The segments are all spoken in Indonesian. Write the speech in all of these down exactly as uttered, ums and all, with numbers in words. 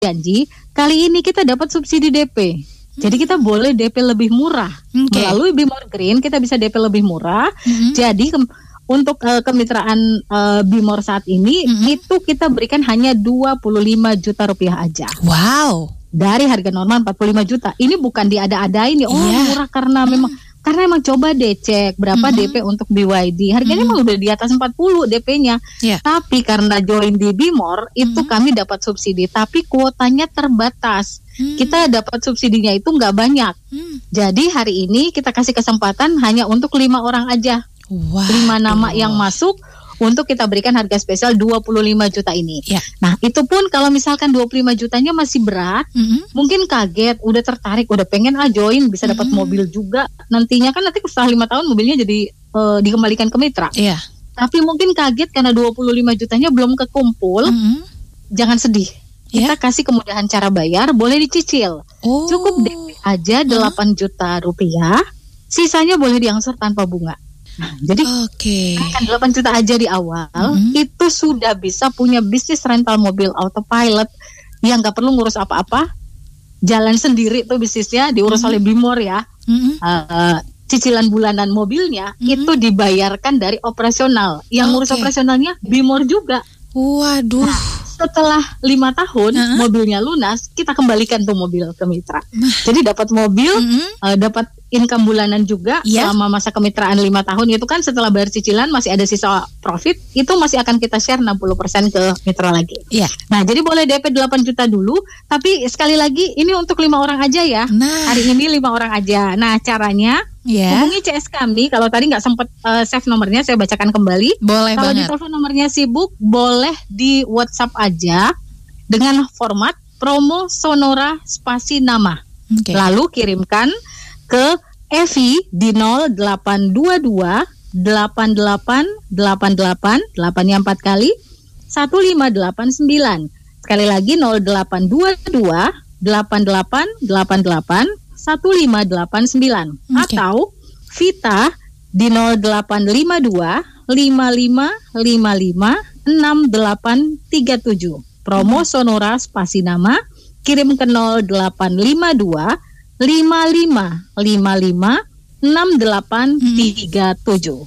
janji, kali ini kita dapat subsidi D P. Jadi kita boleh D P lebih murah. Okay. Melalui Bimor Green kita bisa D P lebih murah. Mm-hmm. Jadi ke- untuk uh, kemitraan uh, Bimor saat ini mm-hmm. itu kita berikan hanya dua puluh lima juta rupiah aja. Wow. Dari harga normal empat puluh lima juta. Ini bukan diada-adain nih. Oh, yeah. Murah karena mm. memang karena emang coba deh cek berapa mm-hmm. D P untuk B Y D. Harganya mm-hmm. emang udah di atas empat puluh D P-nya. Yeah. Tapi karena join di Bimor itu mm-hmm. kami dapat subsidi, tapi kuotanya terbatas. Mm-hmm. Kita dapat subsidinya itu nggak banyak. Mm-hmm. Jadi hari ini kita kasih kesempatan hanya untuk lima orang aja. Wow. Lima nama yang masuk untuk kita berikan harga spesial dua puluh lima juta ini. Yeah. Nah, itu pun kalau misalkan dua puluh lima jutanya masih berat, mm-hmm. mungkin kaget, udah tertarik, udah pengen ah join, bisa dapat mm-hmm. mobil juga. Nantinya kan nanti setelah lima tahun mobilnya jadi uh, dikembalikan ke mitra. Yeah. Tapi mungkin kaget karena dua puluh lima jutanya belum kekumpul. Mm-hmm. Jangan sedih. Kita yeah. kasih kemudahan cara bayar, boleh dicicil. Oh. Cukup D P aja delapan juta rupiah, sisanya boleh diangsur tanpa bunga. Nah, jadi okay. kan delapan juta aja di awal mm-hmm. itu sudah bisa punya bisnis rental mobil autopilot yang nggak perlu ngurus apa-apa, jalan sendiri tuh bisnisnya diurus mm-hmm. oleh Bimor ya. Mm-hmm. Uh, cicilan bulanan mobilnya mm-hmm. itu dibayarkan dari operasional, yang okay. ngurus operasionalnya Bimor juga. Waduh. Nah, setelah lima tahun uh-huh. mobilnya lunas, kita kembalikan tuh mobil ke mitra. Jadi dapat mobil, uh-huh. uh, dapat income bulanan juga yeah. selama masa kemitraan lima tahun itu kan setelah bayar cicilan masih ada sisa profit, itu masih akan kita share enam puluh persen ke mitra lagi. Yeah. Nah, jadi boleh D P delapan juta dulu, tapi sekali lagi ini untuk lima orang aja ya. Nah. Hari ini lima orang aja. Nah, caranya yeah. hubungi C S kami. Kalau tadi nggak sempat uh, save nomornya, saya bacakan kembali. Boleh Kalau banget. Di telepon nomornya sibuk, boleh di WhatsApp aja dengan format promo Sonora spasi nama. Okay. Lalu kirimkan ke Evi di nol delapan dua dua delapan delapan delapan delapan delapan-nya empat kali satu lima delapan sembilan. Sekali lagi nol delapan dua dua delapan delapan delapan delapan satu lima delapan sembilan. Okay. Atau Vita di nol delapan lima dua lima lima lima lima enam delapan tiga tujuh. Promo Sonora spasi nama, kirim ke nol delapan lima dua lima lima lima lima enam delapan tiga tujuh.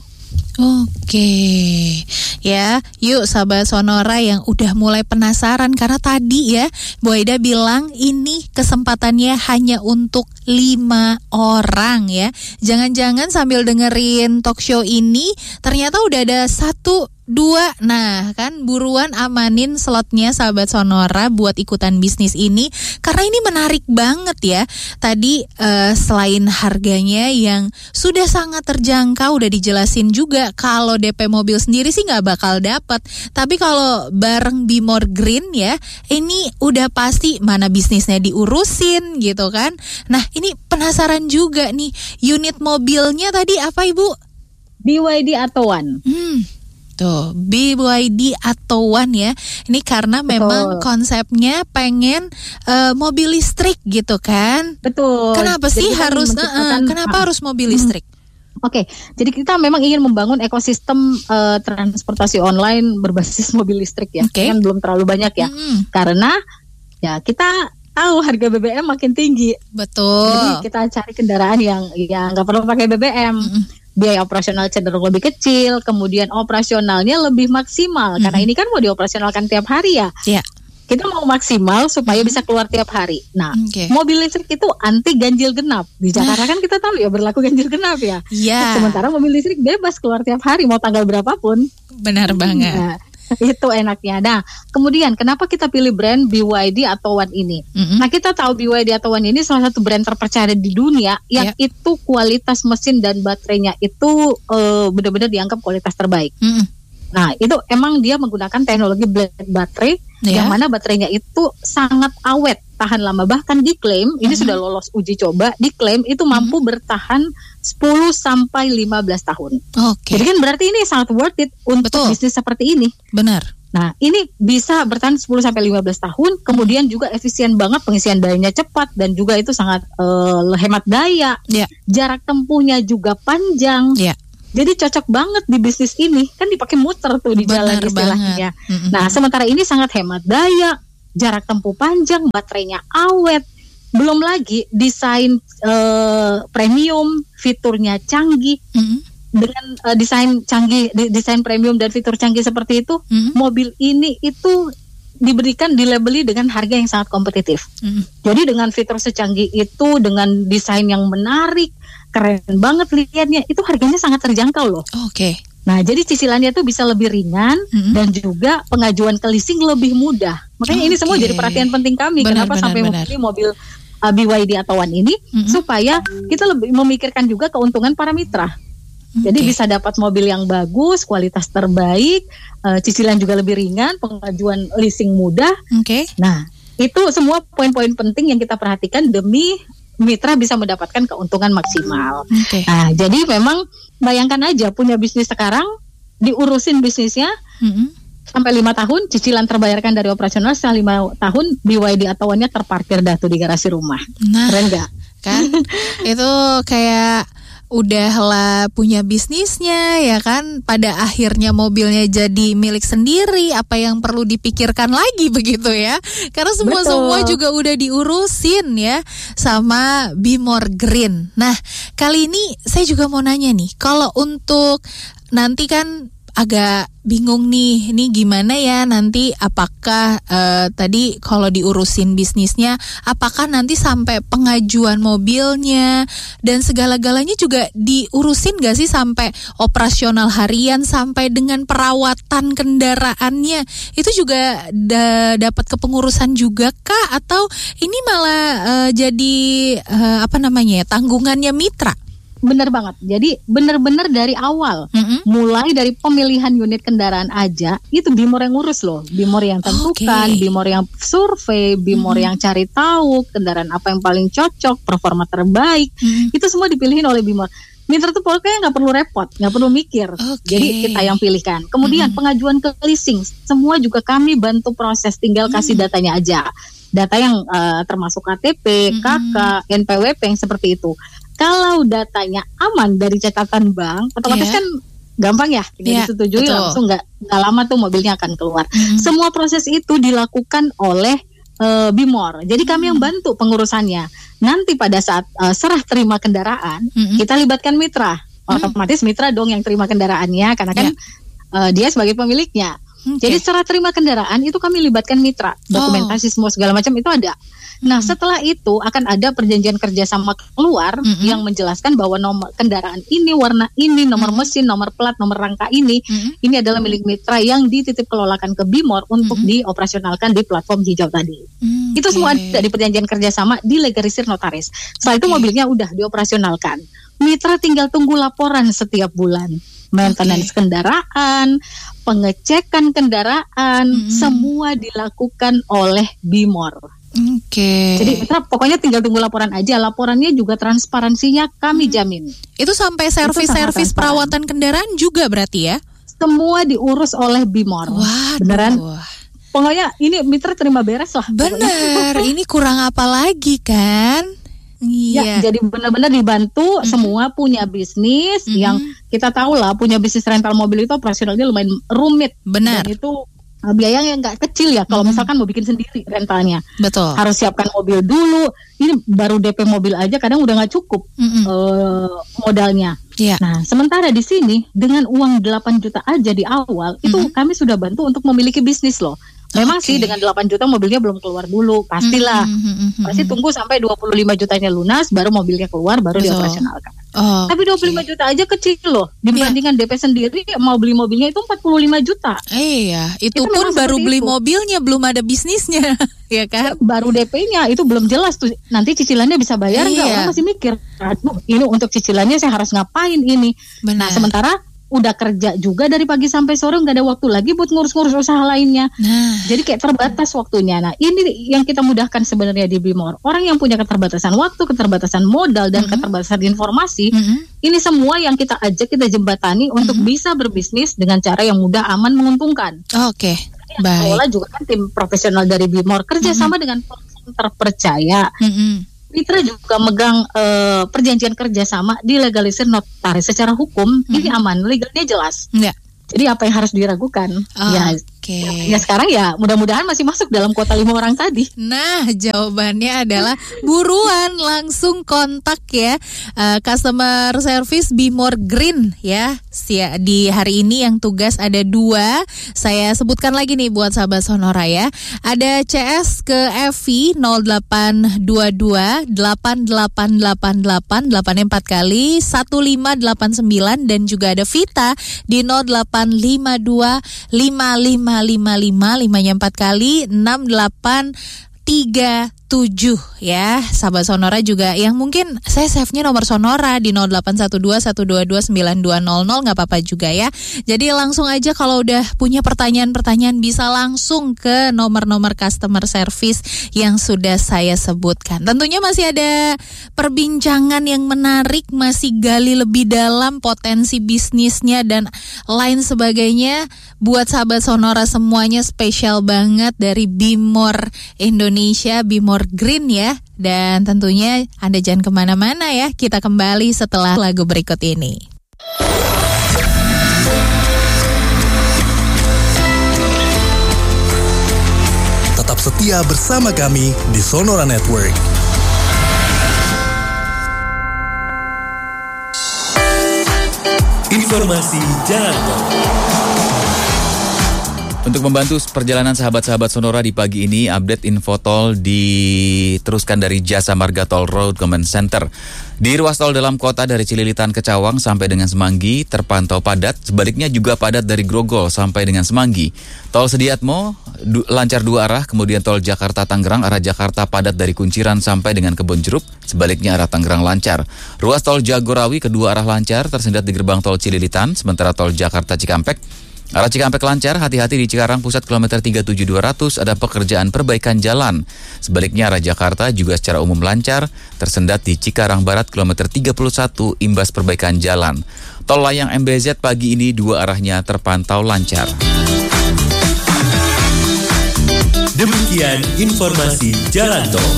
Oke, ya, yuk sahabat Sonora yang udah mulai penasaran karena tadi ya Bu Aida bilang ini kesempatannya hanya untuk lima orang ya. Jangan-jangan sambil dengerin talk show ini ternyata udah ada satu dua, nah kan buruan amanin slotnya sahabat Sonora buat ikutan bisnis ini karena ini menarik banget ya. Tadi uh, selain harganya yang sudah sangat terjangkau udah dijelasin juga kalau D P mobil sendiri sih nggak bakal dapat, tapi kalau bareng Bimor Green ya ini udah pasti mana bisnisnya diurusin gitu kan. Nah ini penasaran juga nih, unit mobilnya tadi apa Ibu? B Y D atau One. Hmm. Tuh, B Y D atau One ya. Ini karena Betul. Memang konsepnya pengen uh, mobil listrik gitu kan. Betul. Kenapa jadi sih harus uh, kenapa uh, harus mobil listrik? Oke, okay. Jadi kita memang ingin membangun ekosistem uh, transportasi online berbasis mobil listrik ya. Okay. Kan belum terlalu banyak ya. Mm. Karena ya kita tahu harga B B M makin tinggi. Betul. Jadi kita cari kendaraan yang ya nggak perlu pakai B B M. Mm. Biaya operasional cenderung lebih kecil, kemudian operasionalnya lebih maksimal. Mm-hmm. Karena ini kan mau dioperasionalkan tiap hari ya. Yeah. Kita mau maksimal supaya mm-hmm. bisa keluar tiap hari. Nah, okay. mobil listrik itu anti ganjil genap. Di Jakarta nah. kan kita tahu ya berlaku ganjil genap ya. Yeah. Sementara mobil listrik bebas keluar tiap hari mau tanggal berapapun. Benar banget. Nah, itu enaknya. Nah, kemudian kenapa kita pilih brand B Y D atau One ini? Mm-hmm. Nah, kita tahu B Y D atau One ini salah satu brand terpercaya di dunia yang yeah. itu kualitas mesin dan baterainya itu uh, benar-benar dianggap kualitas terbaik. Mm-hmm. Nah, itu emang dia menggunakan teknologi blend baterai yeah. yang mana baterainya itu sangat awet, tahan lama. Bahkan diklaim, mm-hmm. ini sudah lolos uji coba, diklaim itu mampu mm-hmm. bertahan sepuluh sampai lima belas tahun. Okay. Jadi kan berarti ini sangat worth it untuk Betul. Bisnis seperti ini. Benar. Nah, ini bisa bertahan sepuluh sampai lima belas tahun, kemudian juga efisien banget, pengisian dayanya cepat dan juga itu sangat uh, hemat daya. Yeah. Jarak tempuhnya juga panjang. Yeah. Jadi cocok banget di bisnis ini, kan dipakai muter tuh di Benar jalan istilahnya. Mm-hmm. Nah, sementara ini sangat hemat daya, jarak tempuh panjang, baterainya awet. Belum lagi desain uh, premium, fiturnya canggih. Mm-hmm. Dengan uh, desain canggih, desain premium dan fitur canggih seperti itu, mm-hmm. mobil ini itu diberikan, dilabeli dengan harga yang sangat kompetitif. Mm-hmm. Jadi dengan fitur secanggih itu, dengan desain yang menarik, keren banget lihatnya, itu harganya sangat terjangkau loh. Oke. Okay. Nah, jadi cicilannya tuh bisa lebih ringan, mm-hmm. dan juga pengajuan ke leasing lebih mudah. Makanya okay. ini semua jadi perhatian penting kami. Benar, Kenapa benar, sampai benar. memilih mobil uh, B Y D atau One ini, mm-hmm. supaya kita lebih memikirkan juga keuntungan para mitra. Okay. Jadi bisa dapat mobil yang bagus, kualitas terbaik, uh, cicilan juga lebih ringan, pengajuan leasing mudah. Oke. Okay. Nah, itu semua poin-poin penting yang kita perhatikan demi mitra bisa mendapatkan keuntungan maksimal. Okay. Nah, jadi memang bayangkan aja punya bisnis sekarang, diurusin bisnisnya mm-hmm. sampai lima tahun, cicilan terbayarkan dari operasional setelah lima tahun, B Y D atau One-nya terparkir dah tuh di garasi rumah. Nah, keren gak? Kan itu kayak udahlah punya bisnisnya ya kan, pada akhirnya mobilnya jadi milik sendiri, apa yang perlu dipikirkan lagi begitu ya, karena semua-semua juga udah diurusin ya sama Bimor Green. Nah, kali ini saya juga mau nanya nih, kalau untuk nanti kan agak bingung nih, ini gimana ya nanti, apakah uh, tadi kalau diurusin bisnisnya, apakah nanti sampai pengajuan mobilnya dan segala-galanya juga diurusin gak sih, sampai operasional harian, sampai dengan perawatan kendaraannya, itu juga da- dapat kepengurusan juga kah, atau ini malah uh, jadi uh, apa namanya ya, tanggungannya mitra? Bener banget. Jadi bener-bener dari awal, mm-hmm. mulai dari pemilihan unit kendaraan aja, itu Bimor yang ngurus loh. Bimor yang tentukan, okay. Bimor yang survei, Bimor mm-hmm. yang cari tahu kendaraan apa yang paling cocok, performa terbaik. Mm-hmm. Itu semua dipilihin oleh Bimor. Mitra tuh pokoknya nggak perlu repot, nggak perlu mikir. Okay. Jadi kita yang pilihkan. Kemudian mm-hmm. pengajuan ke leasing, semua juga kami bantu proses, tinggal kasih mm-hmm. datanya aja. Data yang uh, termasuk K T P, mm-hmm. K K, N P W P yang seperti itu. Kalau datanya aman dari catatan bank, otomatis yeah. kan gampang ya, tinggal yeah, disetujui betul. Langsung nggak nggak lama tuh mobilnya akan keluar. Mm-hmm. Semua proses itu dilakukan oleh uh, Bimor. Jadi kami yang bantu pengurusannya. Nanti pada saat uh, serah terima kendaraan, mm-hmm. kita libatkan mitra. Otomatis mm-hmm. mitra dong yang terima kendaraannya, karena kan yeah. uh, dia sebagai pemiliknya. Okay. Jadi serah terima kendaraan itu kami libatkan mitra, dokumentasi oh. semua segala macam itu ada. Nah, setelah itu akan ada perjanjian kerjasama keluar mm-hmm. yang menjelaskan bahwa nomor kendaraan ini, warna ini, nomor mm-hmm. mesin, nomor plat, nomor rangka ini, mm-hmm. ini adalah milik mitra yang dititip kelolakan ke Bimor untuk mm-hmm. dioperasionalkan di platform hijau tadi. Mm-hmm. Itu semua ada di perjanjian kerjasama, dilegalisir notaris. Setelah okay. itu mobilnya udah dioperasionalkan. Mitra tinggal tunggu laporan setiap bulan. Maintenance okay. kendaraan, pengecekan kendaraan, mm-hmm. semua dilakukan oleh Bimor. Oke. Okay. Jadi kita pokoknya tinggal tunggu laporan aja. Laporannya juga transparansinya kami jamin. Itu sampai servis-servis perawatan kendaraan juga berarti ya? Semua diurus oleh Bimor. Waduh. Beneran. Pokoknya ini mitra terima beres lah. Bener. Ini kurang apa lagi kan? Iya. Ya, jadi benar-benar dibantu. Mm-hmm. Semua punya bisnis mm-hmm. yang kita tahu lah, punya bisnis rental mobil itu operasionalnya lumayan rumit. Benar. Dan itu biaya yang nggak kecil ya. Kalau mm-hmm. misalkan mau bikin sendiri rentalnya, betul. Harus siapkan mobil dulu. Ini baru D P mobil aja kadang udah nggak cukup mm-hmm. uh, modalnya. Yeah. Nah, sementara di sini dengan uang delapan juta aja di awal mm-hmm. itu kami sudah bantu untuk memiliki bisnis loh. Memang okay. sih dengan delapan juta mobilnya belum keluar dulu, pastilah. Mm-hmm. Pasti tunggu sampai dua puluh lima jutanya lunas, baru mobilnya keluar, baru betul. Dioperasionalkan. Oh, tapi dua puluh lima okay. juta aja kecil loh. Dibandingkan yeah. D P sendiri, mau beli mobilnya itu empat puluh lima juta. Iya, itu kita pun baru beli itu. Mobilnya, belum ada bisnisnya, ya kan? Baru D P-nya, itu belum jelas tuh. Nanti cicilannya bisa bayar nggak? Iya. Orang masih mikir, aduh ini untuk cicilannya saya harus ngapain ini. Benar. Nah, sementara udah kerja juga dari pagi sampai sore, nggak ada waktu lagi buat ngurus-ngurus usaha lainnya. Nah. Jadi kayak terbatas waktunya. Nah, ini yang kita mudahkan sebenarnya di Bimor. Orang yang punya keterbatasan waktu, keterbatasan modal, dan mm-hmm. keterbatasan informasi, mm-hmm. ini semua yang kita ajak, kita jembatani mm-hmm. untuk bisa berbisnis dengan cara yang mudah, aman, menguntungkan. Oke, okay. Baik. Soalnya juga kan tim profesional dari Bimor kerjasama mm-hmm. dengan platform terpercaya. Mm-hmm. Mitra juga megang uh, perjanjian kerjasama, dilegalisir notaris secara hukum, mm-hmm. ini aman, legalnya jelas. Yeah. Jadi apa yang harus diragukan? Oh, ya Oke. Ya sekarang ya mudah-mudahan masih masuk dalam kuota lima orang tadi. Nah, jawabannya adalah buruan langsung kontak ya uh, customer service Be More Green ya. Di hari ini yang tugas ada dua. Saya sebutkan lagi nih buat sahabat Sonora ya. Ada C S ke F V nol delapan dua dua delapan delapan delapan delapan delapan empat kali satu lima delapan sembilan dan juga ada Vita di nol delapan lima dua lima lima lima lima limanya empat kali enam delapan tiga tujuh ya. Sahabat Sonora juga yang mungkin saya save-nya nomor Sonora di nol delapan satu dua satu dua dua sembilan dua nol nol, nggak apa-apa juga ya. Jadi langsung aja kalau udah punya pertanyaan-pertanyaan bisa langsung ke nomor-nomor customer service yang sudah saya sebutkan. Tentunya masih ada perbincangan yang menarik, masih gali lebih dalam potensi bisnisnya dan lain sebagainya. Buat sahabat Sonora semuanya spesial banget dari Be More Indonesia, Be More Green ya. Dan tentunya Anda jangan kemana-mana ya. Kita kembali setelah lagu berikut ini. Tetap setia bersama kami di Sonora Network. Informasi Jalan Tol. Untuk membantu perjalanan sahabat-sahabat Sonora di pagi ini, update info tol diteruskan dari Jasa Marga Toll Road Command Center. Di ruas tol dalam kota dari Cililitan ke Cawang sampai dengan Semanggi terpantau padat, sebaliknya juga padat dari Grogol sampai dengan Semanggi. Tol Sediatmo du- lancar dua arah, kemudian tol Jakarta Tangerang arah Jakarta padat dari Kunciran sampai dengan Kebonjeruk, sebaliknya arah Tangerang lancar. Ruas tol Jagorawi kedua arah lancar, tersendat di gerbang tol Cililitan, sementara tol Jakarta Cikampek arah Cikampek lancar, hati-hati di Cikarang Pusat kilometer tiga puluh tujuh dua ratus ada pekerjaan perbaikan jalan. Sebaliknya arah Jakarta juga secara umum lancar, tersendat di Cikarang Barat kilometer tiga puluh satu imbas perbaikan jalan. Tol layang M B Z pagi ini dua arahnya terpantau lancar. Demikian informasi Jalan Tol.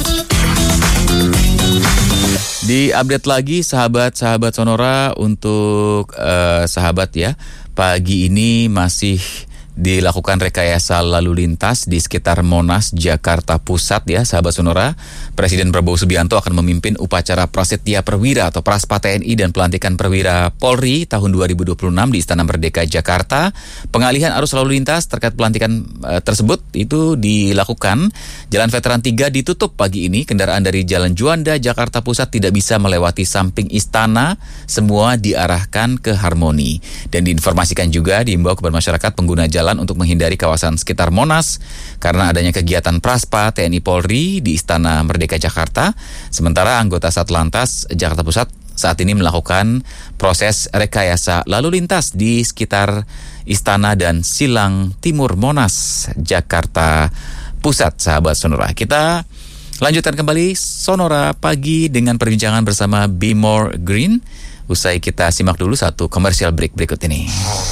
Di update lagi sahabat-sahabat Sonora untuk uh, sahabat ya. Pagi ini masih dilakukan rekayasa lalu lintas di sekitar Monas, Jakarta Pusat ya, sahabat Sonora. Presiden Prabowo Subianto akan memimpin upacara Prasetya Perwira atau Praspa T N I dan pelantikan Perwira Polri tahun dua ribu dua puluh enam di Istana Merdeka Jakarta. Pengalihan arus lalu lintas terkait pelantikan e, tersebut itu dilakukan. Jalan Veteran tiga ditutup pagi ini. Kendaraan dari Jalan Juanda, Jakarta Pusat tidak bisa melewati samping Istana. Semua diarahkan ke Harmoni. Dan diinformasikan juga diimbau kepada masyarakat pengguna jalan untuk menghindari kawasan sekitar Monas karena adanya kegiatan Praspa T N I Polri di Istana Merdeka Jakarta. Sementara anggota Satlantas Jakarta Pusat saat ini melakukan proses rekayasa lalu lintas di sekitar Istana dan Silang Timur Monas, Jakarta Pusat, sahabat Sonora. Kita lanjutkan kembali Sonora Pagi dengan perbincangan bersama Be More Green. Usai kita simak dulu satu commercial break berikut ini.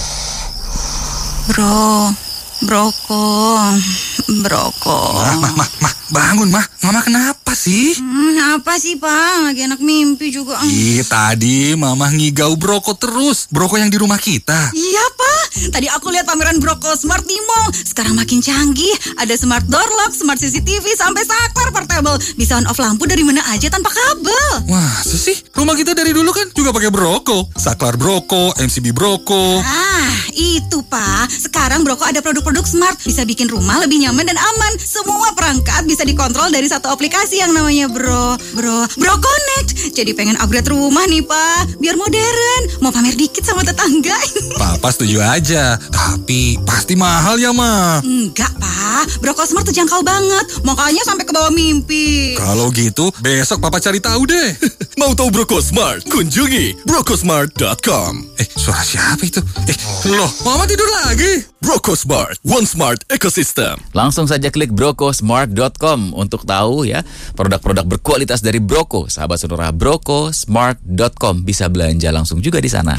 Bro, broko, broko. Mah, mah, mah, mah, bangun, mah. Mama kenapa sih? Hmm, apa sih, Pak? Lagi enak mimpi juga. Ih, tadi Mama ngigau broko terus. Broko yang di rumah kita. Iya, Pak. Tadi aku lihat pameran broko smart di mall. Sekarang makin canggih. Ada smart door lock, smart C C T V, sampai saklar portable. Bisa on off lampu dari mana aja tanpa kabel. Wah, sih? Rumah kita dari dulu kan juga pakai broko. Saklar broko, M C B broko. Ah, itu, Pak. Sekarang broko ada produk-produk smart. Bisa bikin rumah lebih nyaman dan aman. Semua perangkat bisa dikontrol dari satu aplikasi yang namanya Bro, Bro, Bro Connect. Jadi pengen upgrade rumah nih, Pak. Biar modern. Mau pamer dikit sama tetangga. Papa setuju aja. Tapi pasti mahal ya, Ma. Enggak, Pak. Broko Smart terjangkau banget. Makanya sampai ke bawah mimpi. Kalau gitu, besok Papa cari tahu deh. Mau tahu Broko Smart? Kunjungi brokosmart dot com. Eh, suara siapa itu? Eh, loh, Mama tidur lagi? Broko Smart, One Smart Ecosystem. Langsung saja klik brokosmart dot com untuk tahu ya produk-produk berkualitas dari Broko. Sahabat Sonora, brokosmart dot com bisa belanja langsung juga di sana.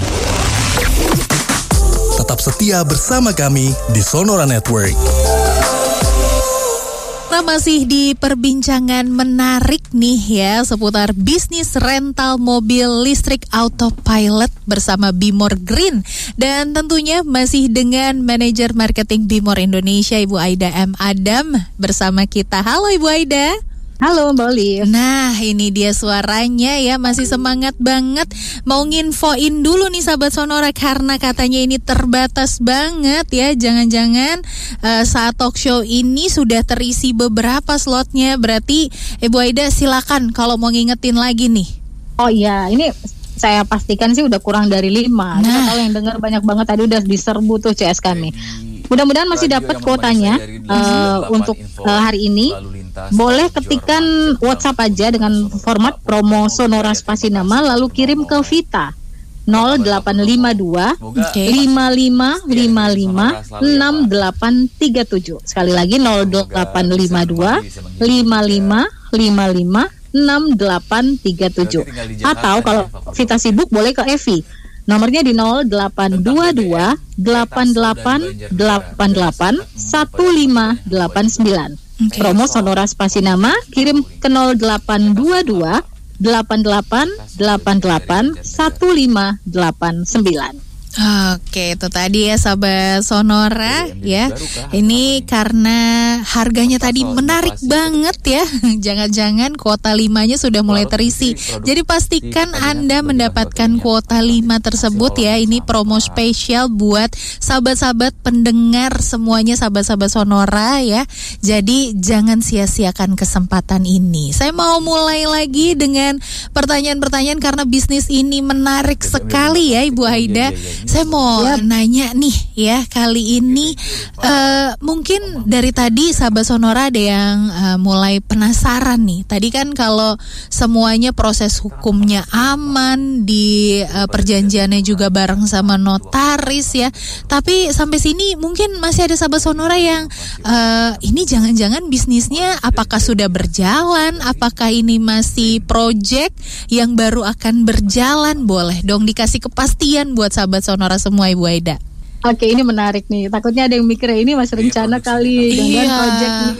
Tetap setia bersama kami di Sonora Network. Kita masih di perbincangan menarik nih ya seputar bisnis rental mobil listrik autopilot bersama Bimor Green. Dan tentunya masih dengan manajer marketing Bimor Indonesia Ibu Aida M. Adam bersama kita. Halo Ibu Aida. Halo Mbak Olive. Nah ini dia suaranya ya, masih semangat banget. Mau nginfoin dulu nih sahabat Sonora karena katanya ini terbatas banget ya. Jangan-jangan uh, saat talk show ini sudah terisi beberapa slotnya. Berarti Ibu Aida silakan kalau mau ngingetin lagi nih. Oh iya, ini saya pastikan sih udah kurang dari lima. Nah. Kita tahu yang dengar banyak banget tadi udah diserbu tuh C S kami. Mudah-mudahan masih dapat kuotanya uh, untuk uh, hari ini. Boleh ketikan WhatsApp aja dengan format promo Sonora Spasi Nama lalu kirim ke Vita nol delapan lima dua lima lima lima lima enam delapan tiga tujuh. Sekali lagi nol delapan lima dua lima lima lima lima enam delapan tiga tujuh. Atau kalau Vita sibuk boleh ke Evi. Nomornya di nol delapan dua dua delapan delapan delapan delapan satu lima delapan sembilan. Okay. Promo Sonora Spasi Nama kirim ke nol delapan dua dua delapan delapan delapan delapan satu lima delapan sembilan. Oke, itu tadi ya sahabat Sonora ya. Ini karena harganya tadi menarik banget ya. Jangan-jangan kuota limanya sudah mulai terisi. Jadi pastikan Anda mendapatkan kuota lima tersebut ya. Ini promo spesial buat sahabat-sahabat pendengar semuanya, sahabat-sahabat Sonora ya. Jadi jangan sia-siakan kesempatan ini. Saya mau mulai lagi dengan pertanyaan-pertanyaan karena bisnis ini menarik sekali ya Ibu Aida. Saya mau yep. nanya nih ya kali ini uh, mungkin dari tadi sahabat Sonora ada yang uh, mulai penasaran nih. Tadi kan kalau semuanya proses hukumnya aman, di uh, perjanjiannya juga bareng sama notaris ya. Tapi sampai sini mungkin masih ada sahabat Sonora yang uh, ini jangan-jangan bisnisnya apakah sudah berjalan, apakah ini masih project yang baru akan berjalan. Boleh dong dikasih kepastian buat sahabat Sonora Sonora semua Ibu Aida. Oke, ini menarik nih. Takutnya ada yang mikir ini masih rencana kali, jangan iya. project nih.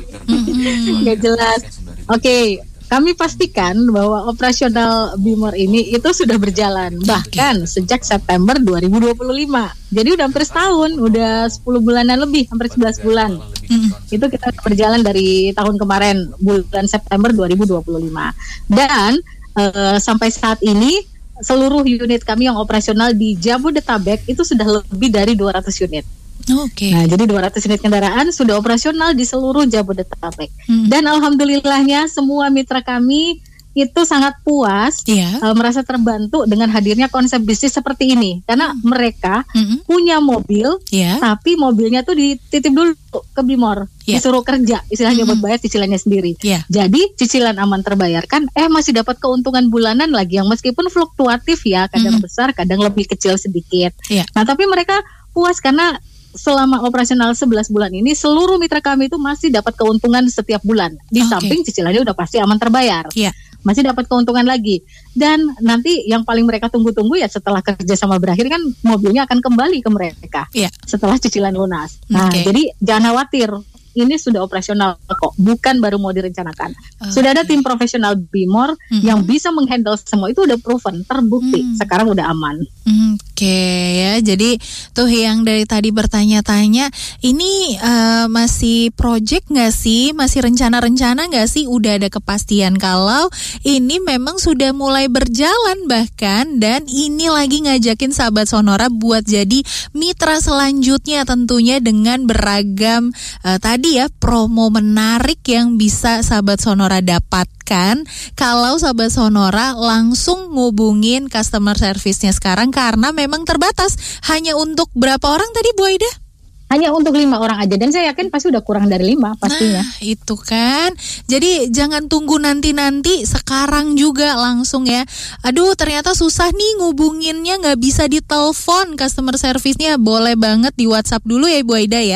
Gak jelas. Oke, kami pastikan bahwa operasional Bimor ini itu sudah berjalan bahkan okay. sejak September dua ribu dua puluh lima. Jadi udah hampir setahun, udah sepuluh bulanan lebih, hampir sebelas bulan. Mm. Itu kita berjalan dari tahun kemarin bulan September dua ribu dua puluh lima. Dan uh, sampai saat ini seluruh unit kami yang operasional di Jabodetabek itu sudah lebih dari dua ratus unit. Oke. Okay. Nah, jadi dua ratus unit kendaraan sudah operasional di seluruh Jabodetabek. Hmm. Dan alhamdulillahnya semua mitra kami itu sangat puas, yeah. uh, merasa terbantu dengan hadirnya konsep bisnis seperti ini. Karena mm. mereka mm-hmm. punya mobil, yeah. tapi mobilnya tuh dititip dulu ke Bimor, yeah. disuruh kerja, istilahnya mm-hmm. buat bayar cicilannya sendiri. Yeah. Jadi cicilan aman terbayarkan, eh masih dapat keuntungan bulanan lagi yang meskipun fluktuatif ya, kadang mm-hmm. besar, kadang lebih kecil sedikit. Yeah. Nah, tapi mereka puas karena selama operasional sebelas bulan ini seluruh mitra kami itu masih dapat keuntungan setiap bulan. Di okay. samping cicilannya udah pasti aman terbayar. Yeah. Masih dapat keuntungan lagi. Dan nanti yang paling mereka tunggu-tunggu ya setelah kerja sama berakhir kan mobilnya akan kembali ke mereka. Yeah. Setelah cicilan lunas. Nah, okay. jadi jangan khawatir. Ini sudah operasional kok, bukan baru mau direncanakan. Okay. Sudah ada tim profesional Bimor mm-hmm. yang bisa menghandle semua, itu udah proven, terbukti. Mm. Sekarang udah aman. Oke okay, ya, jadi tuh yang dari tadi bertanya-tanya, ini uh, masih project nggak sih, masih rencana-rencana nggak sih? Udah ada kepastian kalau ini memang sudah mulai berjalan bahkan, dan ini lagi ngajakin sahabat Sonora buat jadi mitra selanjutnya tentunya dengan beragam uh, tadi ya promo menarik yang bisa sahabat Sonora dapatkan kalau sahabat Sonora langsung ngubungin customer service-nya sekarang karena memang terbatas. Hanya untuk berapa orang tadi Bu Aida? Hanya untuk lima orang aja, dan saya yakin pasti udah kurang dari lima pastinya. Nah, itu kan. Jadi jangan tunggu nanti-nanti, sekarang juga langsung ya. Aduh, ternyata susah nih ngubunginnya, nggak bisa ditelepon customer service-nya. Boleh banget di WhatsApp dulu ya Bu Aida ya.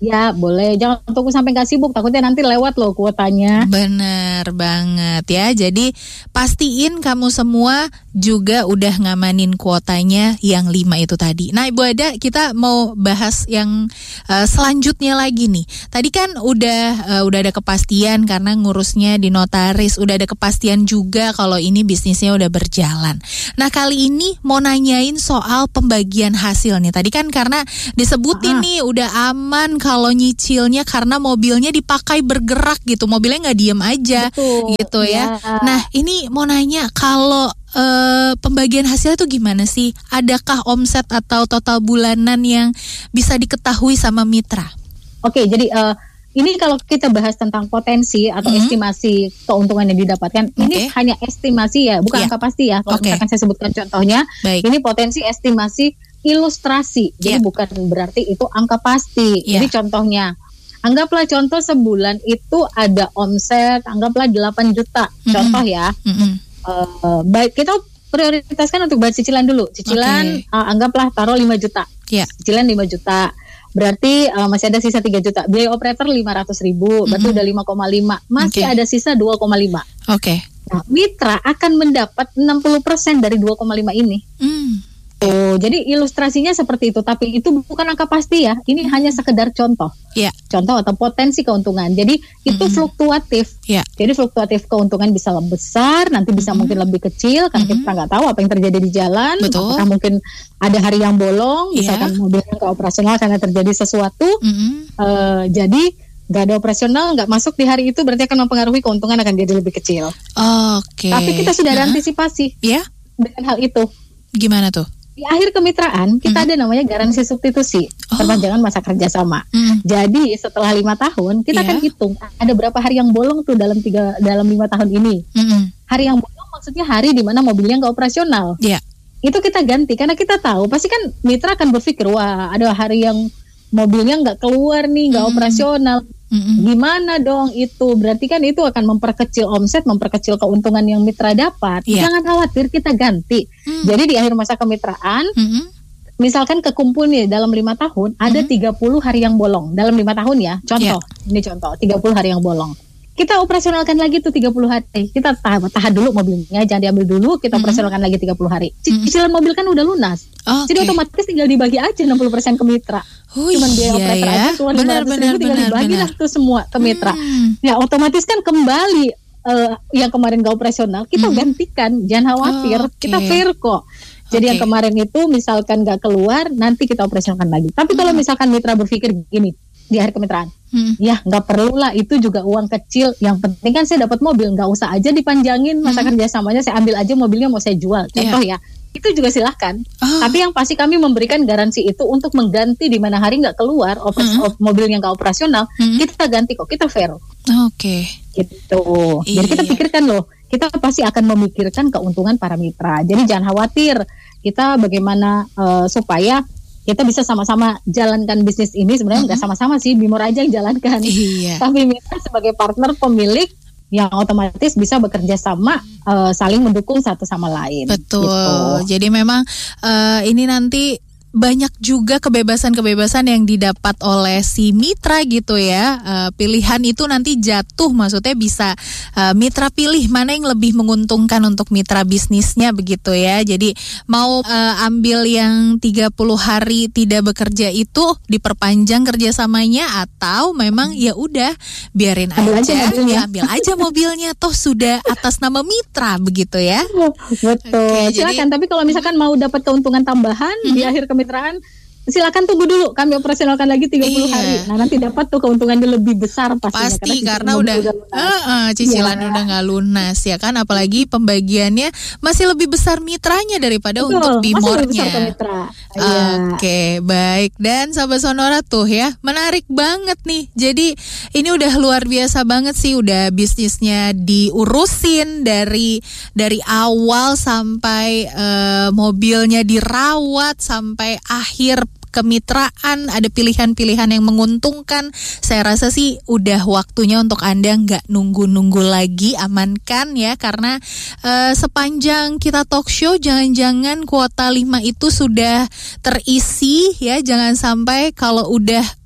Ya boleh, jangan tunggu sampai nggak sibuk, takutnya nanti lewat loh kuotanya. Bener banget ya, jadi pastiin kamu semua juga udah ngamanin kuotanya yang lima itu tadi. Nah Ibu Ada, kita mau bahas yang uh, selanjutnya lagi nih. Tadi kan udah uh, udah ada kepastian karena ngurusnya di notaris, udah ada kepastian juga kalau ini bisnisnya udah berjalan. Nah kali ini mau nanyain soal pembagian hasil nih. Tadi kan karena disebutin ah. nih udah aman kalau nyicilnya karena mobilnya dipakai bergerak gitu, mobilnya nggak diem aja. Betul, gitu ya. ya. Nah ini mau nanya kalau uh, pembagian hasil itu gimana sih? Adakah omset atau total bulanan yang bisa diketahui sama mitra? Oke, jadi uh, ini kalau kita bahas tentang potensi atau mm-hmm. estimasi keuntungan yang didapatkan, okay. ini hanya estimasi ya, bukan yeah. angka pasti ya. Kalau okay. misalkan saya sebutkan contohnya, Baik. ini potensi estimasi ilustrasi, jadi yeah. bukan berarti itu angka pasti. Yeah. Jadi contohnya, anggaplah contoh sebulan itu ada omset, anggaplah delapan juta, mm-hmm. contoh ya. Mm-hmm. Uh, baik, kita prioritaskan untuk bayar cicilan dulu. Cicilan okay. uh, anggaplah taruh lima juta, yeah. cicilan lima juta. Berarti uh, masih ada sisa tiga juta. Biaya operator lima ratus ribu, mm-hmm. berarti udah lima koma lima. Masih okay. ada sisa dua koma lima. Oke. Okay. Nah, mitra akan mendapat enam puluh persen dari dua koma lima ini. Mm. Oh, jadi ilustrasinya seperti itu, tapi itu bukan angka pasti ya. Ini hanya sekedar contoh, yeah. contoh atau potensi keuntungan. Jadi itu mm-hmm. fluktuatif. Yeah. Jadi fluktuatif keuntungan bisa lebih besar, nanti bisa mm-hmm. mungkin lebih kecil, karena mm-hmm. kita nggak tahu apa yang terjadi di jalan. Betul. Apakah mungkin ada hari yang bolong, yeah. misalkan mobilnya nggak operasional karena terjadi sesuatu. Mm-hmm. Uh, jadi nggak ada operasional, nggak masuk di hari itu, berarti akan mempengaruhi keuntungan akan jadi lebih kecil. Oke. Okay. Tapi kita sudah ada uh-huh. antisipasi yeah. dengan hal itu. Gimana tuh? Di akhir kemitraan kita mm-hmm. ada namanya garansi substitusi, oh. perpanjangan masa kerjasama. Mm-hmm. Jadi setelah lima tahun kita yeah. akan hitung ada berapa hari yang bolong tuh dalam tiga dalam lima tahun ini. Mm-hmm. Hari yang bolong maksudnya hari di mana mobilnya nggak operasional. Yeah. Itu kita ganti karena kita tahu pasti kan mitra akan berpikir wah ada hari yang mobilnya nggak keluar nih, nggak mm-hmm. operasional. Mm-hmm. Gimana dong itu? Berarti kan itu akan memperkecil omset, memperkecil keuntungan yang mitra dapat. Yeah. Jangan khawatir, kita ganti. Mm. Jadi di akhir masa kemitraan, mm-hmm. misalkan kekumpul nih dalam lima tahun, mm-hmm. ada tiga puluh hari yang bolong. Dalam lima tahun ya, contoh. Yeah. Ini contoh, tiga puluh hari yang bolong. Kita operasionalkan lagi tuh tiga puluh hari. Kita tahan, tahan dulu mobilnya, jangan diambil dulu. Kita mm-hmm. operasionalkan lagi tiga puluh hari. Cicilan mm-hmm. mobil kan udah lunas. Okay. Jadi otomatis tinggal dibagi aja enam puluh persen ke mitra. Oh, cuman biaya iya, operator ya. aja keluar lima ratus ribu, tinggal dibagi lah tuh semua ke mitra. Hmm. Ya otomatis kan kembali uh, yang kemarin gak operasional kita hmm. gantikan, jangan khawatir, oh, okay. kita fair kok. Jadi okay. yang kemarin itu misalkan gak keluar, nanti kita operasionalkan lagi. Tapi hmm. kalau misalkan mitra berpikir gini di akhir kemitraan, hmm. ya gak perlu lah, itu juga uang kecil. Yang penting kan saya dapat mobil, gak usah aja dipanjangin masa hmm. kerjasamanya, saya ambil aja mobilnya mau saya jual. Contoh yeah. ya. Itu juga silahkan. Oh. Tapi yang pasti kami memberikan garansi itu untuk mengganti di mana hari nggak keluar oper- mm-hmm. mobilnya nggak operasional, mm-hmm. kita ganti kok, kita fair. Oke. Okay. Gitu. Iya. Jadi kita pikirkan loh, kita pasti akan memikirkan keuntungan para mitra. Jadi jangan khawatir. Kita bagaimana uh, supaya kita bisa sama-sama jalankan bisnis ini. Sebenarnya nggak mm-hmm. sama-sama sih, Bimor aja yang jalankan. Iya. Tapi mitra sebagai partner pemilik yang otomatis bisa bekerja sama, uh, saling mendukung satu sama lain. Betul. Gitu. Jadi memang uh, ini nanti banyak juga kebebasan-kebebasan yang didapat oleh si mitra gitu ya. Uh, pilihan itu nanti jatuh, maksudnya bisa uh, mitra pilih mana yang lebih menguntungkan untuk mitra bisnisnya begitu ya. Jadi mau uh, ambil yang tiga puluh hari tidak bekerja itu diperpanjang kerjasamanya, atau memang ya udah biarin ambil aja, aja mobilnya. Ya, ambil aja mobilnya toh sudah atas nama mitra begitu ya. Betul. Okay, silakan. Jadi, tapi kalau misalkan mau dapat keuntungan tambahan mm-hmm. di akhir kemitraan, silakan tunggu dulu, kami operasionalkan lagi tiga puluh iya. hari. Nah nanti dapat tuh keuntungannya lebih besar pastinya. Pasti karena, karena udah, udah uh, uh, cicilan ya. udah nggak lunas ya kan, apalagi pembagiannya masih lebih besar mitranya daripada Betul, untuk Bimornya. Oke, okay, baik. Dan sahabat Sonora tuh ya, menarik banget nih. Jadi ini udah luar biasa banget sih, udah bisnisnya diurusin dari dari awal sampai uh, mobilnya dirawat sampai akhir kemitraan, ada pilihan-pilihan yang menguntungkan. Saya rasa sih udah waktunya untuk Anda nggak nunggu-nunggu lagi, amankan ya, karena uh, sepanjang kita talk show jangan-jangan kuota lima itu sudah terisi ya, jangan sampai kalau udah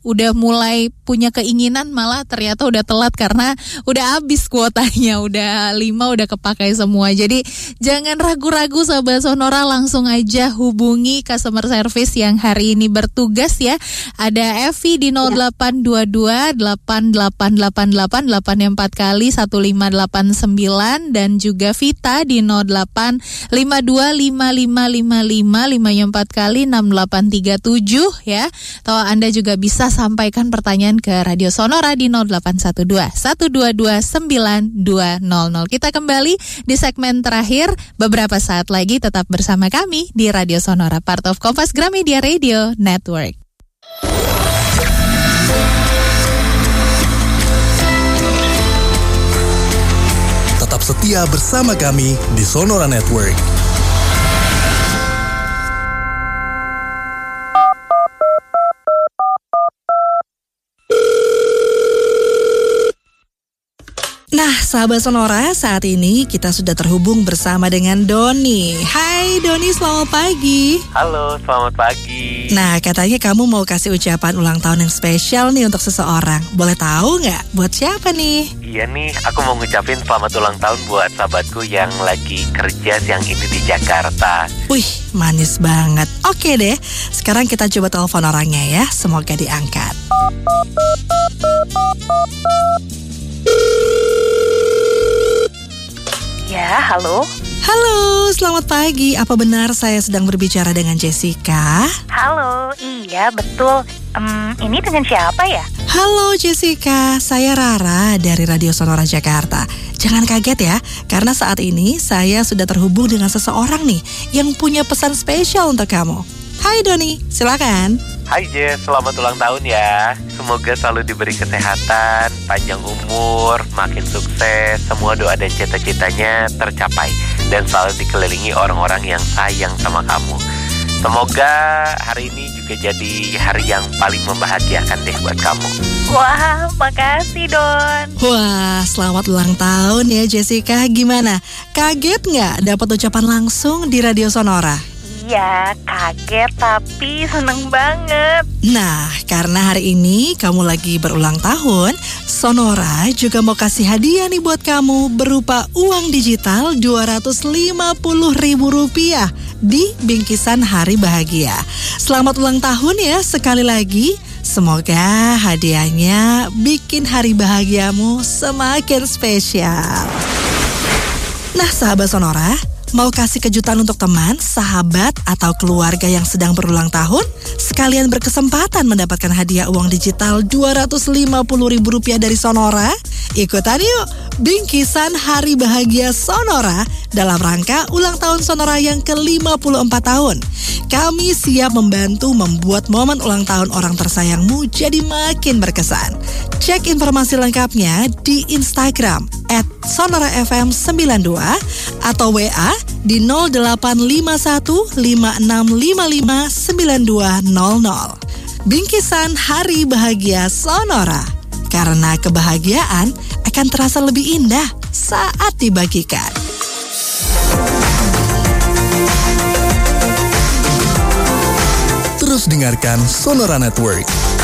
udah mulai punya keinginan malah ternyata udah telat karena udah habis kuotanya, udah lima udah kepakai semua. Jadi jangan ragu-ragu sahabat Sonora, langsung aja hubungi customer service yang hari ini bertugas ya. Ada Evi di nol delapan dua dua delapan delapan delapan delapan delapan empat kali satu lima delapan sembilan dan juga Vita di nol delapan lima dua lima lima lima lima lima empat kali enam delapan tiga tujuh ya. Atau Anda juga bisa sampaikan pertanyaan ke Radio Sonora di nol delapan satu dua satu dua dua sembilan dua nol nol. Kita kembali di segmen terakhir beberapa saat lagi, tetap bersama kami di Radio Sonora, part of Kompas Gramedia Radio Network. Tetap setia bersama kami di Sonora Network. Nah, sahabat Sonora, saat ini kita sudah terhubung bersama dengan Doni. Hai Doni, selamat pagi. Halo, selamat pagi. Nah, katanya kamu mau kasih ucapan ulang tahun yang spesial nih untuk seseorang. Boleh tahu nggak buat siapa nih? Iya nih, aku mau ngucapin selamat ulang tahun buat sahabatku yang lagi kerja siang ini di Jakarta. Wih, manis banget. Oke deh, sekarang kita coba telepon orangnya ya. Semoga diangkat. Ya, halo. Halo, selamat pagi. Apa benar saya sedang berbicara dengan Jessica? Halo, iya betul. Um, ini dengan siapa ya? Halo Jessica, saya Rara dari Radio Sonora Jakarta. Jangan kaget ya, karena saat ini saya sudah terhubung dengan seseorang nih yang punya pesan spesial untuk kamu. Hai Doni, silakan. Hai Jess, selamat ulang tahun ya. Semoga selalu diberi kesehatan, panjang umur, makin sukses, semua doa dan cita-citanya tercapai, dan selalu dikelilingi orang-orang yang sayang sama kamu. Semoga hari ini juga jadi hari yang paling membahagiakan deh buat kamu. Wah, makasih Don. Wah, selamat ulang tahun ya Jessica. Gimana? Kaget nggak dapat ucapan langsung di Radio Sonora? Iya, kaget tapi seneng banget. Nah, karena hari ini kamu lagi berulang tahun, Sonora juga mau kasih hadiah nih buat kamu berupa uang digital dua ratus lima puluh ribu rupiah di bingkisan Hari Bahagia. Selamat ulang tahun ya sekali lagi. Semoga hadiahnya bikin hari bahagiamu semakin spesial. Nah, sahabat Sonora, mau kasih kejutan untuk teman, sahabat, atau keluarga yang sedang berulang tahun? Sekalian berkesempatan mendapatkan hadiah uang digital dua ratus lima puluh ribu rupiah dari Sonora? Ikutan yuk, bingkisan Hari Bahagia Sonora dalam rangka ulang tahun Sonora yang ke lima puluh empat tahun. Kami siap membantu membuat momen ulang tahun orang tersayangmu jadi makin berkesan. Cek informasi lengkapnya di Instagram at sonora f m sembilan dua atau W A di nol delapan lima satu lima enam lima lima sembilan dua nol nol. Bingkisan Hari Bahagia Sonora, karena kebahagiaan akan terasa lebih indah saat dibagikan. Terus dengarkan Sonora Network.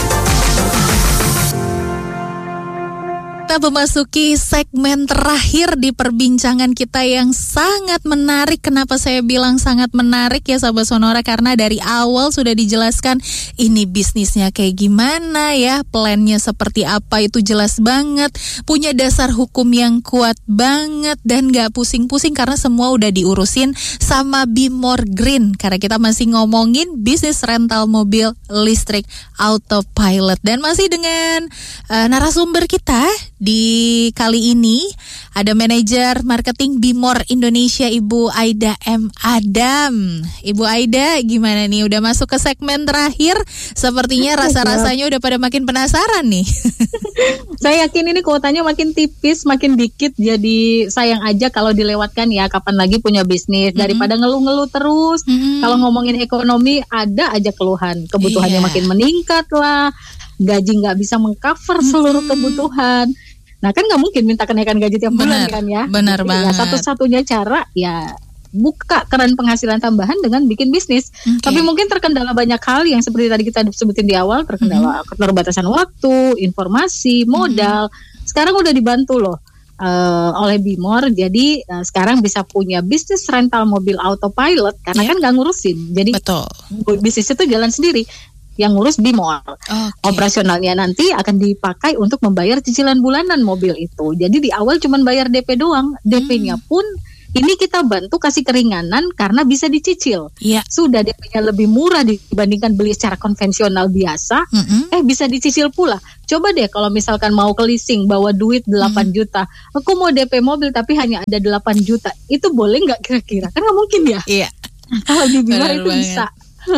Kita memasuki segmen terakhir di perbincangan kita yang sangat menarik. Kenapa saya bilang sangat menarik ya sahabat Sonora? Karena dari awal sudah dijelaskan ini bisnisnya kayak gimana ya, plannya seperti apa, itu jelas banget. Punya dasar hukum yang kuat banget dan gak pusing-pusing karena semua udah diurusin sama Be More Green. Karena kita masih ngomongin bisnis rental mobil listrik autopilot. Dan masih dengan uh, narasumber kita di kali ini ada manajer marketing Be More Indonesia, Ibu Aida M. Adam. Ibu Aida, gimana nih? Udah masuk ke segmen terakhir. Sepertinya rasa-rasanya udah pada makin penasaran nih. Saya yakin ini kuotanya makin tipis, makin dikit. Jadi sayang aja kalau dilewatkan ya. Kapan lagi punya bisnis daripada mm-hmm. ngeluh-ngeluh terus. Mm-hmm. Kalau ngomongin ekonomi ada aja keluhan. Kebutuhannya yeah. makin meningkat lah. Gaji nggak bisa mengcover seluruh mm-hmm. kebutuhan. Nah kan nggak mungkin minta kenaikan gaji tiap bulan kan ya. Benar banget. Ya, satu-satunya cara ya buka keran penghasilan tambahan dengan bikin bisnis. Okay. Tapi mungkin terkendala banyak hal yang seperti tadi kita sebutin di awal, terkendala mm-hmm. keterbatasan waktu, informasi, modal. Mm-hmm. Sekarang udah dibantu loh uh, oleh Bimor. Jadi uh, sekarang bisa punya bisnis rental mobil autopilot karena yeah. kan nggak ngurusin. Jadi betul. Bisnis itu jalan sendiri. Yang ngurus Bimor. Okay. Operasionalnya nanti akan dipakai untuk membayar cicilan bulanan mobil itu. Jadi di awal cuma bayar D P doang. D P-nya hmm. pun ini kita bantu kasih keringanan karena bisa dicicil. Yeah. Sudah D P-nya lebih murah dibandingkan beli secara konvensional biasa. Mm-hmm. Eh bisa dicicil pula. Coba deh kalau misalkan mau ke leasing bawa duit delapan mm-hmm. juta. Aku mau D P mobil tapi hanya ada delapan juta. Itu boleh nggak kira-kira? Kan nggak mungkin ya. Iya. Yeah. Kalau di Bimor itu banget. Bisa.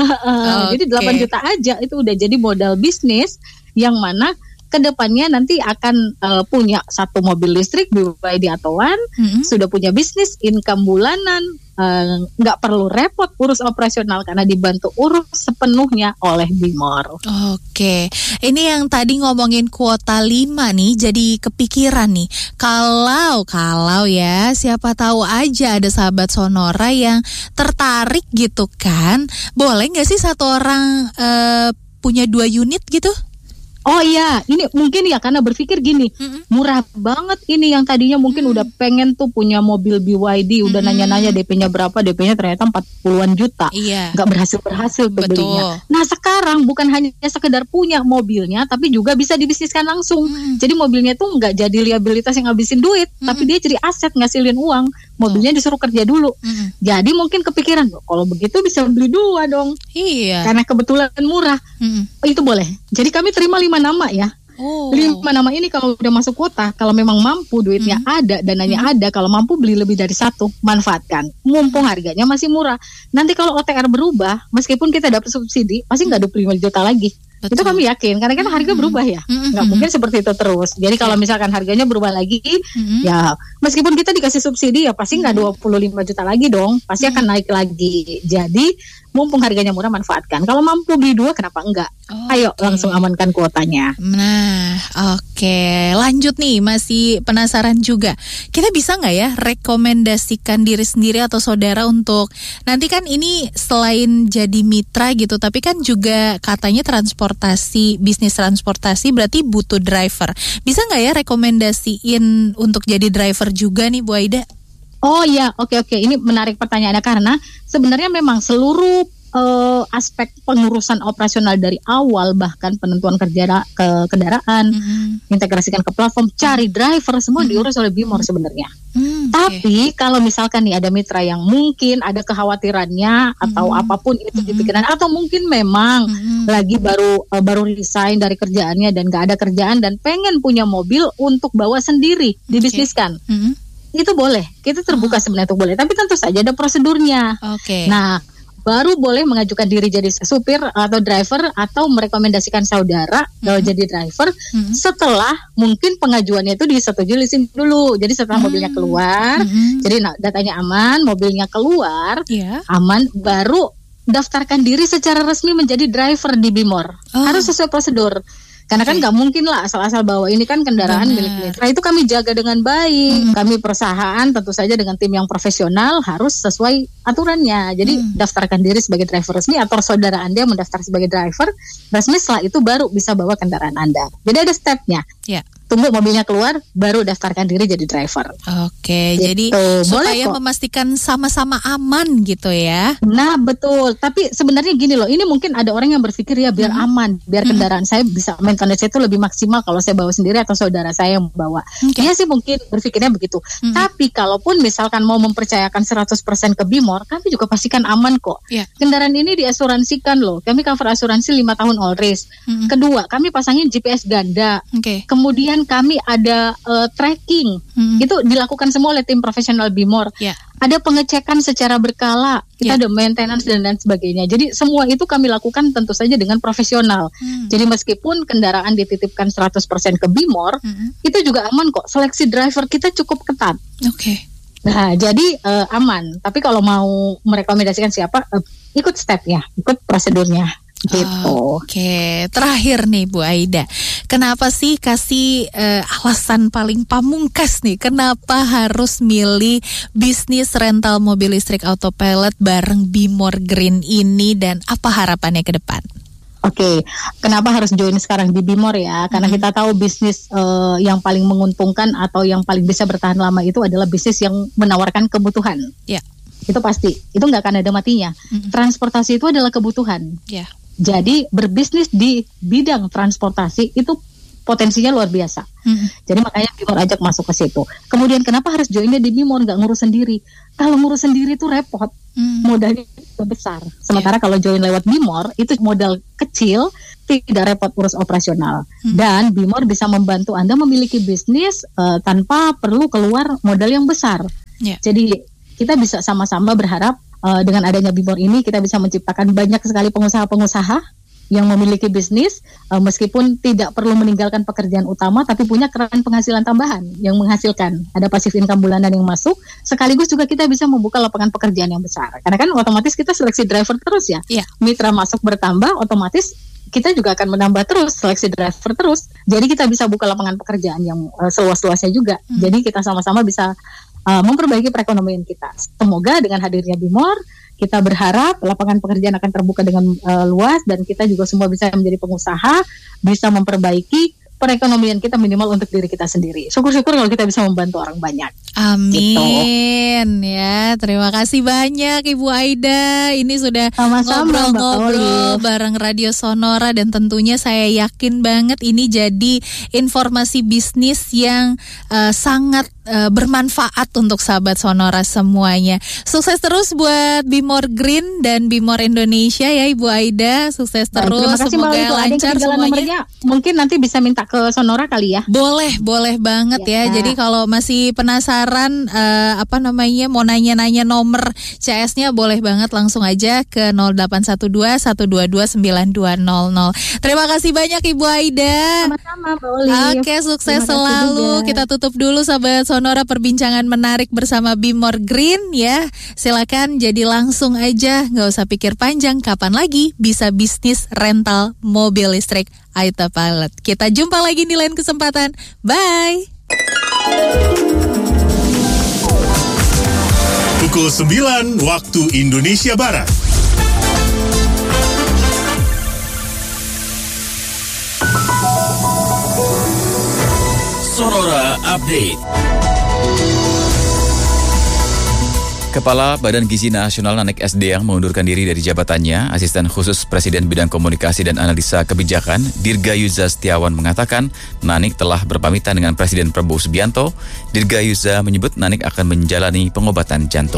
uh, okay. Jadi delapan juta aja itu udah jadi modal bisnis yang mana kedepannya nanti akan uh, punya satu mobil listrik B Y D atau One, mm-hmm. sudah punya bisnis income bulanan, nggak uh, perlu repot urus operasional karena dibantu urus sepenuhnya oleh Bimor. Oke, ini yang tadi ngomongin kuota lima nih, jadi kepikiran nih, kalau kalau ya siapa tahu aja ada sahabat Sonora yang tertarik gitu kan, boleh nggak sih satu orang uh, punya dua unit gitu? Oh iya, ini mungkin ya karena berpikir gini, mm-hmm. murah banget ini yang tadinya mungkin mm-hmm. udah pengen tuh punya mobil B Y D, udah mm-hmm. nanya-nanya D P-nya berapa, D P-nya ternyata empat puluhan juta, iya. nggak berhasil-berhasil tuh belinya. Nah sekarang bukan hanya sekedar punya mobilnya, tapi juga bisa dibisniskan langsung. Mm-hmm. Jadi mobilnya tuh nggak jadi liabilitas yang ngabisin duit, mm-hmm. tapi dia jadi aset ngasilin uang. Mobilnya oh. disuruh kerja dulu. Mm-hmm. Jadi mungkin kepikiran, kalau begitu bisa beli dua dong. Iya. Karena kebetulan murah, mm-hmm. itu boleh. Jadi kami terima lima nama ya. Oh. Lima nama ini kalau udah masuk kuota, kalau memang mampu duitnya hmm. ada, dananya hmm. ada, kalau mampu beli lebih dari satu, manfaatkan. Mumpung harganya masih murah. Nanti kalau O T R berubah, meskipun kita dapat subsidi, pasti nggak dua puluh lima juta lagi. Betul. Itu kami yakin, karena kan harga berubah ya, nggak mm-hmm. mungkin seperti itu terus. Jadi kalau misalkan harganya berubah lagi, mm-hmm. ya meskipun kita dikasih subsidi ya pasti nggak dua puluh lima juta lagi dong, pasti mm-hmm. akan naik lagi. Jadi mumpung harganya murah manfaatkan. Kalau mampu beli dua kenapa enggak? Okay. Ayo langsung amankan kuotanya. Nah, oke, okay. Lanjut nih, masih penasaran juga. Kita bisa nggak ya rekomendasikan diri sendiri atau saudara untuk nanti kan ini selain jadi mitra gitu, tapi kan juga katanya transportasi, bisnis transportasi berarti butuh driver. Bisa nggak ya rekomendasiin untuk jadi driver juga nih Bu Aida? Oh iya, oke oke. Ini menarik pertanyaannya karena sebenarnya memang seluruh uh, aspek pengurusan operasional dari awal, bahkan penentuan kerja ke kendaraan, mm-hmm. integrasikan ke platform, cari driver semua mm-hmm. diurus oleh Bimor sebenarnya. Mm, Tapi okay. kalau misalkan nih ada mitra yang mungkin ada kekhawatirannya atau mm-hmm. apapun itu mm-hmm. dipikiran, atau mungkin memang mm-hmm. lagi baru uh, baru resign dari kerjaannya dan gak ada kerjaan dan pengen punya mobil untuk bawa sendiri, dibisniskan. Okay. Mm-hmm. Itu boleh, kita terbuka oh. sebenarnya itu boleh, tapi tentu saja ada prosedurnya. Oke. Okay. Nah, baru boleh mengajukan diri jadi supir atau driver atau merekomendasikan saudara mm-hmm. jadi driver mm-hmm. setelah mungkin pengajuannya itu disetujui leasing dulu. Jadi setelah mm-hmm. mobilnya keluar, mm-hmm. jadi nah, datanya aman, mobilnya keluar, yeah. aman, baru daftarkan diri secara resmi menjadi driver di Bimor. Oh. Harus sesuai prosedur. Karena okay. kan nggak mungkin lah asal-asal bawa ini kan kendaraan Bener. milik mitra. Itu kami jaga dengan baik. Mm. Kami perusahaan tentu saja dengan tim yang profesional harus sesuai aturannya. Jadi mm. daftarkan diri sebagai driver resmi atau saudara Anda mendaftar sebagai driver resmi, setelah itu baru bisa bawa kendaraan Anda. Jadi ada stepnya. Yeah. Tunggu mobilnya keluar, baru daftarkan diri jadi driver. Oke, gitu. Jadi supaya kok memastikan sama-sama aman gitu ya. Nah betul, tapi sebenarnya gini loh, ini mungkin ada orang yang berpikir ya biar hmm. aman, biar hmm. kendaraan saya bisa maintenance itu lebih maksimal kalau saya bawa sendiri atau saudara saya yang bawa. Okay. Iya sih mungkin berpikirnya begitu. Hmm. Tapi kalaupun misalkan mau mempercayakan seratus persen ke Bimor, kami juga pastikan aman kok. Yeah. Kendaraan ini diasuransikan loh, kami cover asuransi lima tahun all risk. Hmm. Kedua, kami pasangin G P S ganda. Okay. Kemudian kami ada uh, tracking, hmm. itu dilakukan semua oleh tim profesional Bimor. Yeah. Ada pengecekan secara berkala, kita yeah. ada maintenance dan lain sebagainya. Jadi semua itu kami lakukan tentu saja dengan profesional. Hmm. Jadi meskipun kendaraan dititipkan seratus persen ke Bimor, hmm. itu juga aman kok. Seleksi driver kita cukup ketat. Oke. Okay. Nah, jadi uh, aman. Tapi kalau mau merekomendasikan siapa, uh, ikut stepnya, ikut prosedurnya. Gitu. Oke, terakhir nih Bu Aida, kenapa sih kasih uh, alasan paling pamungkas nih, kenapa harus milih bisnis rental mobil listrik autopilot bareng Bimor Green ini dan apa harapannya ke depan? Oke, okay. Kenapa harus join sekarang di Bimor ya? Karena mm-hmm. kita tahu bisnis uh, yang paling menguntungkan atau yang paling bisa bertahan lama itu adalah bisnis yang menawarkan kebutuhan. Ya. Yeah. Itu pasti, itu nggak akan ada matinya. Mm-hmm. Transportasi itu adalah kebutuhan. Ya. Yeah. Jadi berbisnis di bidang transportasi itu potensinya luar biasa. Mm-hmm. Jadi makanya Bimor ajak masuk ke situ. Kemudian kenapa harus joinnya di Bimor, nggak ngurus sendiri? Kalau ngurus sendiri itu repot, mm. modalnya besar. Sementara yeah. kalau join lewat Bimor itu modal kecil, tidak repot urus operasional. Mm. Dan Bimor bisa membantu Anda memiliki bisnis uh, tanpa perlu keluar modal yang besar. Yeah. Jadi kita bisa sama-sama berharap uh, dengan adanya Bimor ini kita bisa menciptakan banyak sekali pengusaha-pengusaha yang memiliki bisnis uh, meskipun tidak perlu meninggalkan pekerjaan utama tapi punya keran penghasilan tambahan yang menghasilkan ada pasif income bulanan yang masuk, sekaligus juga kita bisa membuka lapangan pekerjaan yang besar karena kan otomatis kita seleksi driver terus ya, yeah. mitra masuk bertambah, otomatis kita juga akan menambah terus seleksi driver terus, jadi kita bisa buka lapangan pekerjaan yang uh, seluas-luasnya juga. hmm. Jadi kita sama-sama bisa uh, memperbaiki perekonomian kita. Semoga dengan hadirnya Bimor kita berharap lapangan pekerjaan akan terbuka dengan uh, luas dan kita juga semua bisa menjadi pengusaha, bisa memperbaiki perekonomian kita minimal untuk diri kita sendiri. Syukur-syukur kalau kita bisa membantu orang banyak. Amin gitu. Ya, terima kasih banyak Ibu Aida. Ini sudah sama-sama ngobrol-ngobrol bareng Radio Sonora dan tentunya saya yakin banget ini jadi informasi bisnis yang uh, sangat uh, bermanfaat untuk sahabat Sonora semuanya. Sukses terus buat Bimor Green dan Bimor Indonesia ya Ibu Aida. Sukses terus. Baik, terima kasih, semoga Mbak, lancar semuanya. Nomornya, mungkin nanti bisa minta ke Sonora kali ya. Boleh, boleh banget ya. ya. Jadi kalau masih penasaran uh, apa namanya mau nanya-nanya nomor C S-nya boleh banget langsung aja ke nol delapan satu dua satu dua dua sembilan dua nol nol. Terima kasih banyak Ibu Aida. Sama-sama Mbak Olive. Oke, sukses selalu. Juga. Kita tutup dulu sahabat Sonora perbincangan menarik bersama Bimor Green ya. Silakan jadi langsung aja, nggak usah pikir panjang. Kapan lagi bisa bisnis rental mobil listrik autopilot. Kita jumpa lagi di lain kesempatan. Bye. Pukul sembilan waktu Indonesia Barat. Sonora Update. Kepala Badan Gizi Nasional Nanik S D yang mengundurkan diri dari jabatannya, Asisten Khusus Presiden Bidang Komunikasi dan Analisa Kebijakan, Dirgayuza Setiawan mengatakan Nanik telah berpamitan dengan Presiden Prabowo Subianto. Dirgayuza menyebut Nanik akan menjalani pengobatan jantung.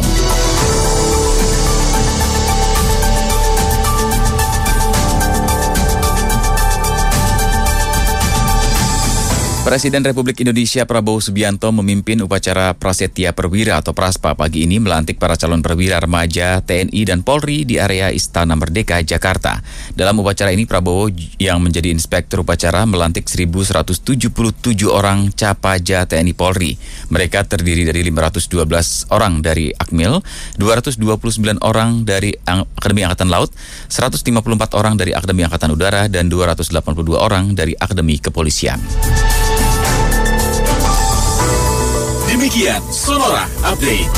Presiden Republik Indonesia Prabowo Subianto memimpin upacara Prasetya Perwira atau Praspa pagi ini melantik para calon perwira remaja T N I dan Polri di area Istana Merdeka, Jakarta. Dalam upacara ini Prabowo yang menjadi inspektur upacara melantik seribu seratus tujuh puluh tujuh orang Capaja T N I Polri. Mereka terdiri dari lima ratus dua belas orang dari Akmil, dua ratus dua puluh sembilan orang dari Akademi Angkatan Laut, seratus lima puluh empat orang dari Akademi Angkatan Udara, dan dua ratus delapan puluh dua orang dari Akademi Kepolisian. Demikian Sonora Update.